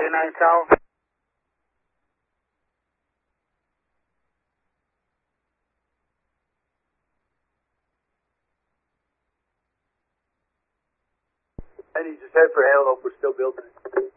29 South. And you just head for Antelope, we're still building it.